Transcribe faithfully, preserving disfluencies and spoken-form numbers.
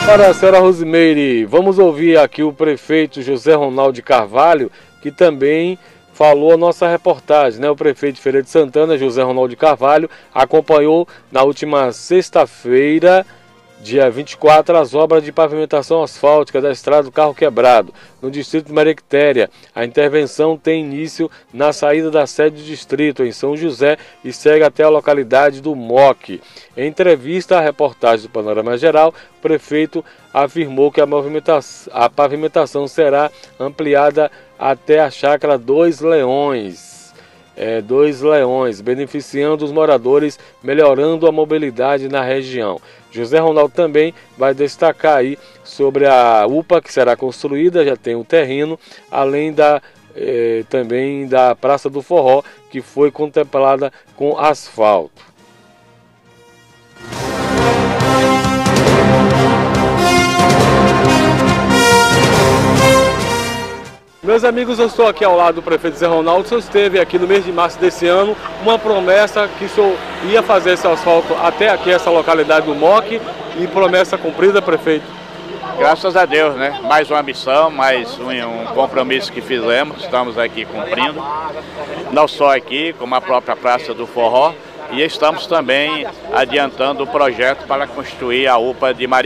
Para a senhora Rosimeire, vamos ouvir aqui o prefeito José Ronaldo de Carvalho, que também falou a nossa reportagem, né? O prefeito de Feira de Santana, José Ronaldo de Carvalho, acompanhou na última sexta-feira, dia vinte e quatro, as obras de pavimentação asfáltica da estrada do Carro Quebrado, no distrito de Maria Quitéria. A intervenção tem início na saída da sede do distrito, em São José, e segue até a localidade do Moque. Em entrevista à reportagem do Panorama Geral, o prefeito afirmou que a, movimentação, a pavimentação será ampliada até a chácara Dois Leões. É, Dois Leões, beneficiando os moradores, melhorando a mobilidade na região. José Ronaldo também vai destacar aí sobre a U P A que será construída, já tem o terreno, além da, eh, também da Praça do Forró, que foi contemplada com asfalto. Meus amigos, eu estou aqui ao lado do prefeito Zé Ronaldo. O senhor esteve aqui no mês de março desse ano, uma promessa que o senhor ia fazer esse asfalto até aqui, essa localidade do Moque, e promessa cumprida, prefeito? Graças a Deus, né? Mais uma missão, mais um, um compromisso que fizemos, estamos aqui cumprindo, não só aqui, como a própria Praça do Forró, e estamos também adiantando o projeto para construir a U P A de Maria